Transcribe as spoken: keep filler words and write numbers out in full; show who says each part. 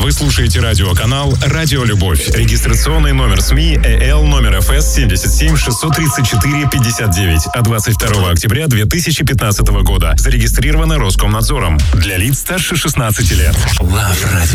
Speaker 1: Вы слушаете радиоканал «Радио Любовь». Регистрационный номер СМИ ЭЛ номер ФС семьдесят семь шестьсот тридцать четыре пятьдесят девять от двадцать второго октября две тысячи пятнадцатого года. Зарегистрировано Роскомнадзором. Для лиц старше шестнадцати лет.
Speaker 2: Love Radio.